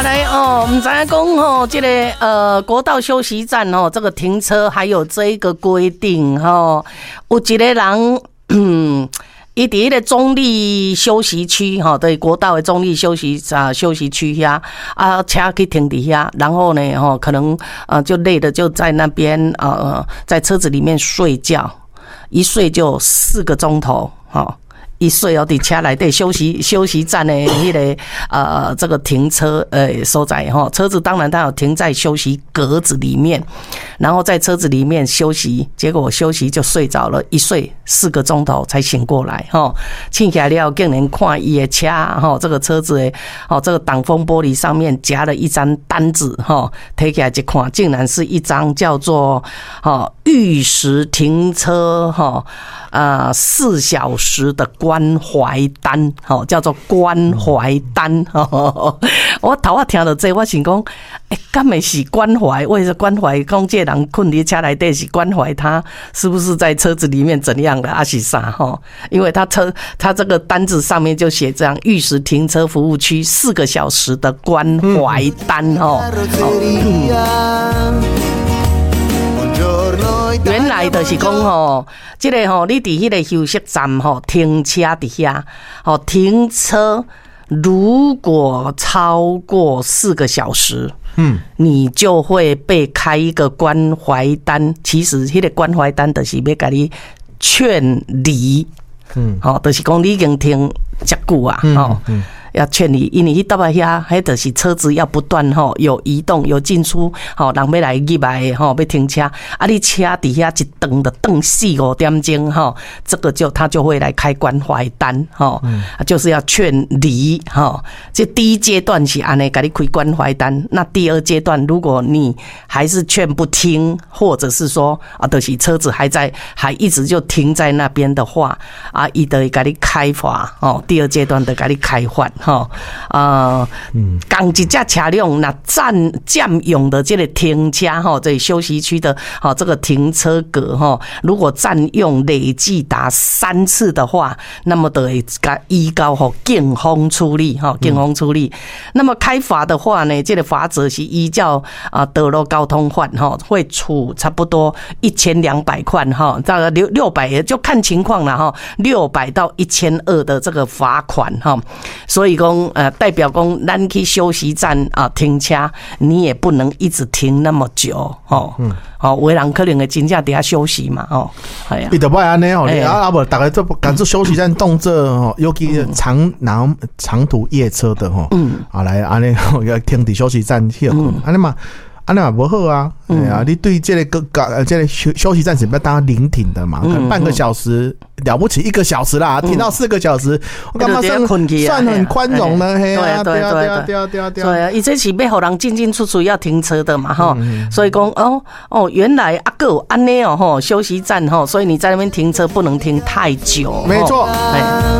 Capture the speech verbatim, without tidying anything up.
啊，来哦，唔知影讲吼，这个呃国道休息站哦，这个停车还有这一个规定吼，有一个人嗯。伊伫迄个中立休息区吼，对，国道的中立休息啊休息区遐啊，车去停伫遐，然后呢吼，可能呃就累的就在那边呃在车子里面睡觉，一睡就四个钟头吼。一岁哦，伫车内底休息休息站的迄个呃这个停车呃所在哈，车子当然它有停在休息格子里面，然后在车子里面休息，结果我休息就睡着了，一睡四个钟头才醒过来哈，醒起来了竟然看伊的车哈，这个车子的哦这个挡风玻璃上面夹了一张单子哈，摕起来一看，竟然是一张叫做哈逾时停车哈啊四小时的关怀单，吼，叫做关怀单。吼，我头啊听到这，我想讲，哎，敢会是关怀？为了关怀，讲这人困伫车内底是关怀他，是不是在车子里面怎样的？还是啥？吼，因为他车他这个单子上面就写这样：逾时停车服务区四个小时的关怀单。吼，原来就是讲吼，这个吼，你伫迄个休息站吼停车伫遐，吼停车如果超过四个小时，嗯，你就会被开一个关怀单。其实迄个关怀单就是要甲你劝离，嗯，吼，就是讲你已经停遮久啊，吼。嗯要劝你，因为迄搭啊遐，迄就是车子要不断吼有移动、有进出，吼人要来入来吼要停车，啊你车伫遐一等的等四五点钟吼，这个就他就会来开关怀单吼，嗯、就是要劝离吼。这第一阶段是安尼给你开关怀单，那第二阶段如果你还是劝不听，或者是说啊，就是车子还在还一直就停在那边的话，啊，伊就会给你开罚哦。第二阶段就给你开罚。吼，呃，讲一架车辆那占占用的这个停车哈，这休息区的哈这个停车格哈，如果占用累计达三次的话，那么得依照吼警方处理哈，警方处理。那么开罚的话呢，这个罚则是依照啊道路交通法哈，会处差不多一千两百块哈，这个六六百就看情况了哈，六百到一千二的这个罚款哈，所以。讲呃，代表讲，咱去休息站啊停车，你也不能一直停那么久哦。嗯，哦，有的人可能会真正伫遐休息嘛，哦，系啊。 伊就不安尼哦，啊啊不，大概这赶住休息站动作哦，尤其长长长途夜车的吼，嗯，啊来安尼要停伫休息站歇困，安尼嘛。安尼嘛不好啊！哎呀，你对这个个这个休休息站是要当临停的嘛？可能半个小时了不起，一个小时啦，停到四个小时，我干嘛算算很宽容呢？嘿啊，对啊，对啊，对啊，对啊，对啊！ 伊这是要互人进进出出要停车的嘛？哈，所以讲哦哦，原来啊个安尼哦吼，休息站吼，所以你在那边停车不能停太久。 没错，哎。